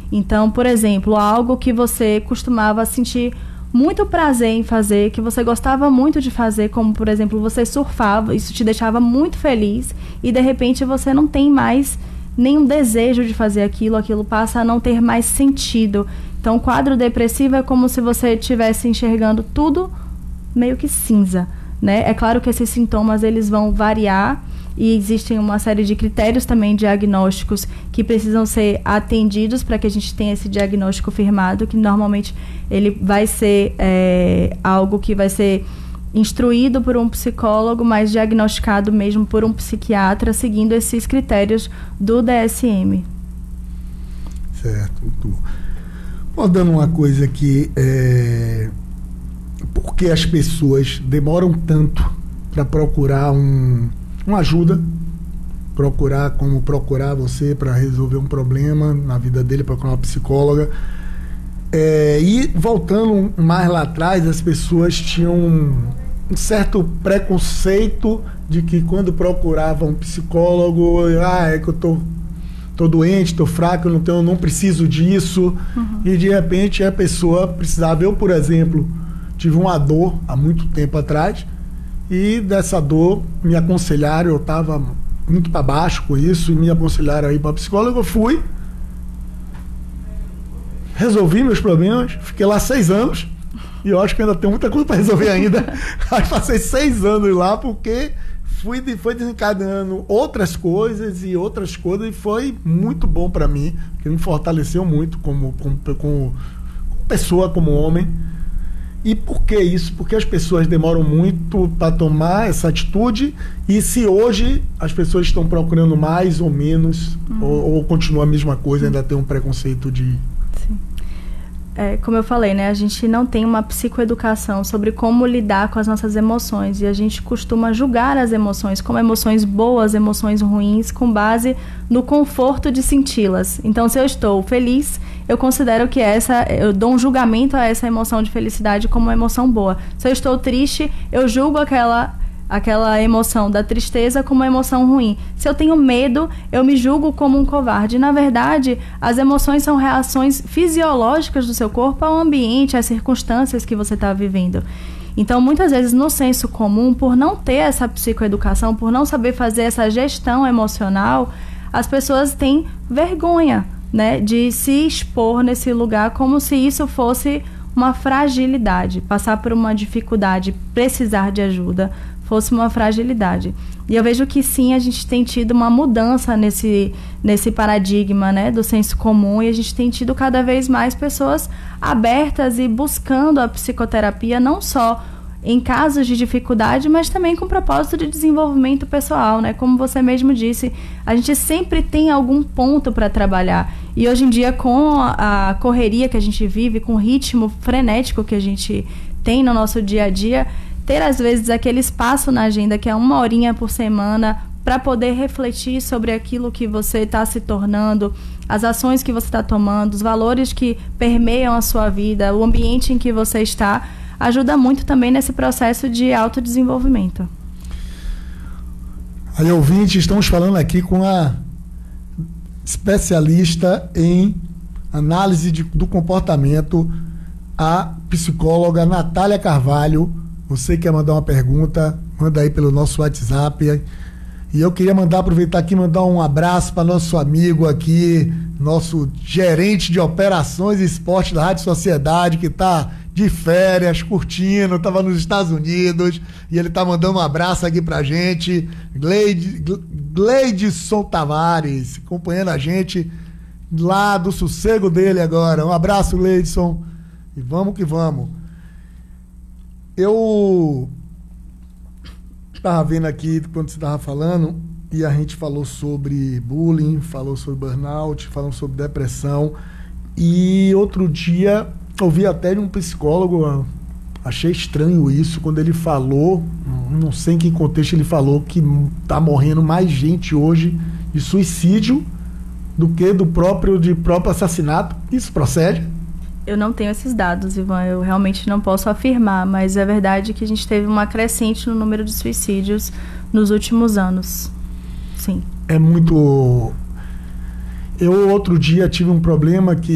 Então, por exemplo, algo que você costumava sentir muito prazer em fazer, que você gostava muito de fazer, como, por exemplo, você surfava, isso te deixava muito feliz, e de repente você não tem mais nenhum desejo de fazer aquilo passa a não ter mais sentido. Então, o quadro depressivo é como se você estivesse enxergando tudo meio que cinza, né? É claro que esses sintomas, eles vão variar, e existem uma série de critérios também diagnósticos que precisam ser atendidos para que a gente tenha esse diagnóstico firmado, que normalmente ele vai ser algo que vai ser instruído por um psicólogo, mas diagnosticado mesmo por um psiquiatra, seguindo esses critérios do DSM. Certo. Dando uma coisa aqui, por que as pessoas demoram tanto para procurar uma ajuda, procurar você para resolver um problema na vida dele, procurar uma psicóloga? E voltando mais lá atrás, as pessoas tinham um certo preconceito de que quando procuravam um psicólogo, é que eu tô doente, tô fraco, eu não preciso disso. E de repente a pessoa precisava. Eu, por exemplo, tive uma dor há muito tempo atrás, e dessa dor me aconselharam, eu estava muito para baixo com isso, e me aconselharam a ir para psicólogo. Eu fui, resolvi meus problemas, fiquei lá 6 anos, e eu acho que ainda tenho muita coisa para resolver ainda. Aí passei 6 anos lá, porque foi desencadeando outras coisas, e foi muito bom para mim, que me fortaleceu muito como pessoa, como homem. E por que isso? Porque as pessoas demoram muito para tomar essa atitude, e se hoje as pessoas estão procurando mais ou menos, ou continua a mesma coisa, ainda tem um preconceito de... Sim. Como eu falei, né, a gente não tem uma psicoeducação sobre como lidar com as nossas emoções, e a gente costuma julgar as emoções como emoções boas, emoções ruins, com base no conforto de senti-las. Então, se eu estou feliz, eu considero que eu dou um julgamento a essa emoção de felicidade como uma emoção boa. Se eu estou triste, eu julgo aquela emoção da tristeza como uma emoção ruim. Se eu tenho medo, eu me julgo como um covarde. Na verdade, as emoções são reações fisiológicas do seu corpo ao ambiente, às circunstâncias que você está vivendo. Então, muitas vezes, no senso comum, por não ter essa psicoeducação, por não saber fazer essa gestão emocional, as pessoas têm vergonha, né, de se expor nesse lugar, como se isso fosse uma fragilidade. Passar por uma dificuldade, precisar de ajuda, fosse uma fragilidade. E eu vejo que sim, a gente tem tido uma mudança nesse paradigma, né, do senso comum, e a gente tem tido cada vez mais pessoas abertas e buscando a psicoterapia, não só em casos de dificuldade, mas também com propósito de desenvolvimento pessoal, né? Como você mesmo disse, a gente sempre tem algum ponto para trabalhar. E hoje em dia, com a correria que a gente vive, com o ritmo frenético que a gente tem no nosso dia a dia, ter às vezes aquele espaço na agenda, que é 1 horinha por semana, para poder refletir sobre aquilo que você está se tornando, as ações que você está tomando, os valores que permeiam a sua vida, o ambiente em que você está, ajuda muito também nesse processo de autodesenvolvimento. Aí, ouvintes, estamos falando aqui com a especialista em análise do comportamento, a psicóloga Natália Carvalho. Você quer mandar uma pergunta, manda aí pelo nosso WhatsApp. E eu queria aproveitar aqui e mandar um abraço para nosso amigo aqui, nosso gerente de operações e esporte da Rádio Sociedade, que está de férias, curtindo, estava nos Estados Unidos, e ele está mandando um abraço aqui pra gente. Gleidson Tavares, acompanhando a gente lá do sossego dele agora. Um abraço, Gleidson, e vamos que vamos. Eu estava vendo aqui quando você estava falando, e a gente falou sobre bullying, falou sobre burnout, falou sobre depressão, e outro dia ouvi até de um psicólogo, achei estranho isso, quando ele falou, não sei em que contexto ele falou, que está morrendo mais gente hoje de suicídio do que de próprio assassinato. Isso procede? Eu não tenho esses dados, Ivan, eu realmente não posso afirmar, mas é verdade que a gente teve uma crescente no número de suicídios nos últimos anos. Sim. É muito... Eu outro dia tive um problema que